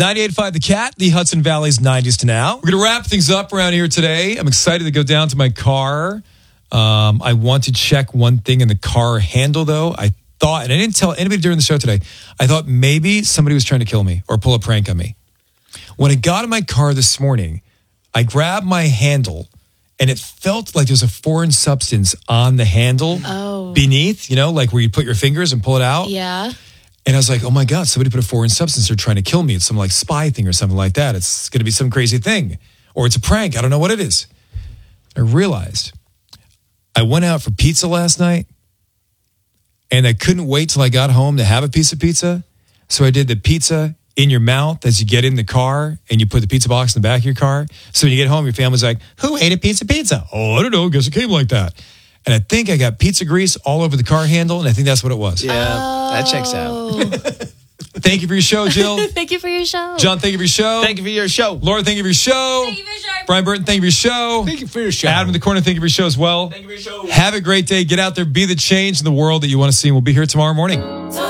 98.5 The Cat, the Hudson Valley's 90s to now. We're going to wrap things up around here today. I'm excited to go down to my car. I want to check one thing in the car handle, though. I thought, and I didn't tell anybody during the show today, I thought maybe somebody was trying to kill me or pull a prank on me. When I got in my car this morning, I grabbed my handle, and it felt like there's a foreign substance on the handle beneath, like where you put your fingers and pull it out. Yeah. And I was like, oh my God, somebody put a foreign substance. They're trying to kill me. It's some like spy thing or something like that. It's going to be some crazy thing. Or it's a prank. I don't know what it is. I realized I went out for pizza last night and I couldn't wait till I got home to have a piece of pizza. So I did the pizza in your mouth as you get in the car and you put the pizza box in the back of your car. So when you get home, your family's like, who ate a piece of pizza? Oh, I don't know. Guess it came like that. And I think I got pizza grease all over the car handle, and I think that's what it was. Yeah, that checks out. Thank you for your show, Jill. Thank you for your show. John, thank you for your show. Thank you for your show. Laura, thank you for your show. Thank you for your show. Brian Burton, thank you for your show. Thank you for your show. Adam in the corner, thank you for your show as well. Thank you for your show. Have a great day. Get out there, be the change in the world that you want to see, and we'll be here tomorrow morning.